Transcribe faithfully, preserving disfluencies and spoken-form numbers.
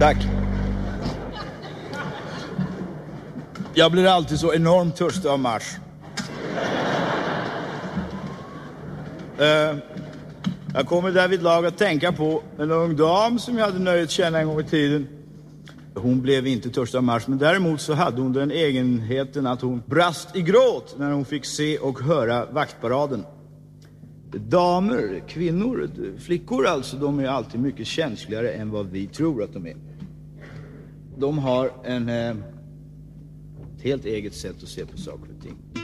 Tack. Jag blir alltid så enormt törstig av mars. Uh, jag kommer därvid lag att tänka på en ung dam som jag hade nöjet känna en gång i tiden. Hon blev inte törstig av mars, men däremot så hade hon den egenheten att hon brast i gråt när hon fick se och höra vaktparaden. Damer, kvinnor, flickor alltså, de är alltid mycket känsligare än vad vi tror att de är. De har en eh, ett helt eget sätt att se på saker och ting.